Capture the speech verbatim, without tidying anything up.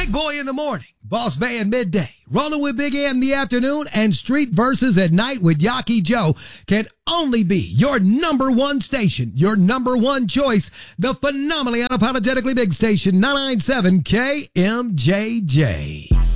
Big Boy in the morning, Boss Band midday, Rolling with Big A in the afternoon, and Street Verses at night with Yaki Joe can only be your number one station, your number one choice, the phenomenally unapologetically big station, nine ninety-seven K M J J.